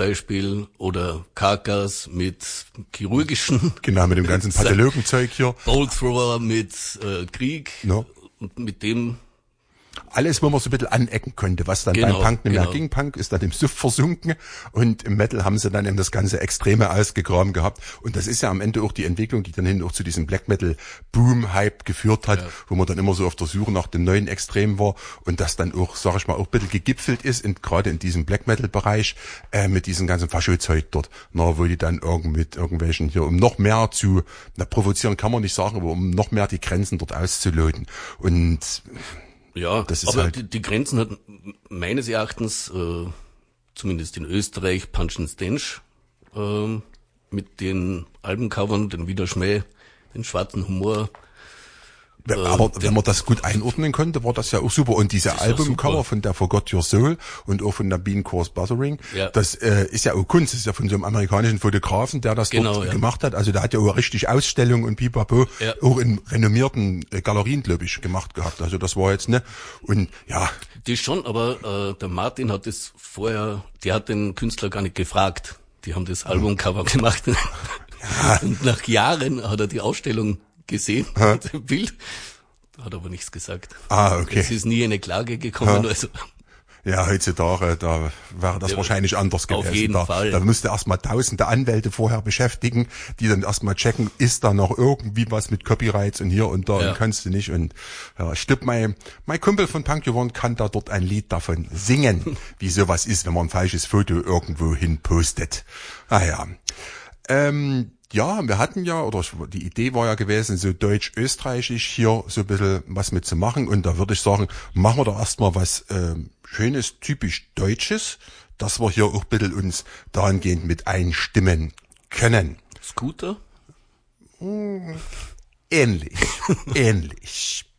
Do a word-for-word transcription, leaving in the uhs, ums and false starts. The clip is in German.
Beispiel oder Carcass mit chirurgischen. Genau, mit dem ganzen Pathologenzeug hier. Bolt Thrower mit äh, Krieg. No. Und mit dem alles, wo man so ein bisschen anecken konnte, was dann genau, beim Punk nicht genau. mehr ging. Punk ist dann im Suff versunken und im Metal haben sie dann eben das ganze Extreme ausgegraben gehabt. Und das ist ja am Ende auch die Entwicklung, die dann hin auch zu diesem Black Metal Boom-Hype geführt hat, ja. wo man dann immer so auf der Suche nach dem neuen Extrem war und das dann auch, sag ich mal, auch ein bisschen gegipfelt ist, in, gerade in diesem Black Metal Bereich, äh, mit diesem ganzen Fascho-Zeug dort, na, wo die dann irgend mit irgendwelchen hier, um noch mehr zu, na, provozieren kann man nicht sagen, aber um noch mehr die Grenzen dort auszuloten. Und ja, das ist aber halt die, die Grenzen hat meines Erachtens, äh, zumindest in Österreich, Punch and Stench, äh, mit den Albencovern, den Widerschmäh, den schwarzen Humor. Äh, aber den, wenn man das gut einordnen konnte, war das ja auch super. Und diese Albumcover von der Forgot Your Soul und auch von der Bean Course Buzzering, ja. das äh, ist ja auch Kunst. Das ist ja von so einem amerikanischen Fotografen, der das genau, dort ja. gemacht hat. Also der hat ja auch richtig Ausstellungen und pipapo ja. auch in renommierten äh, Galerien, glaube ich, gemacht gehabt. Also das war jetzt, ne? Und ja. Das schon, aber äh, der Martin hat das vorher, der hat den Künstler gar nicht gefragt. Die haben das Albumcover gemacht. Ja. Und nach Jahren hat er die Ausstellung gesehen, das Bild, hat aber nichts gesagt. Ah, okay. Es ist nie eine Klage gekommen, ha. also. Ja, heutzutage, da wäre das ja, wahrscheinlich anders gewesen. Auf jeden da, Fall. Da müsste erstmal tausende Anwälte vorher beschäftigen, die dann erstmal checken, ist da noch irgendwie was mit Copyrights und hier und da ja. und kannst du nicht. Und ja, ich glaube, mein, mein Kumpel von Punk You Want kann da dort ein Lied davon singen, wie sowas ist, wenn man ein falsches Foto irgendwo hin postet. Ah ja. Ähm, Ja, wir hatten ja, oder die Idee war ja gewesen, so deutsch-österreichisch hier so ein bisschen was mitzumachen. Und da würde ich sagen, machen wir da erstmal was äh, Schönes, typisch Deutsches, dass wir hier auch ein bisschen uns dahingehend mit einstimmen können. Scooter? Hm, ähnlich, ähnlich.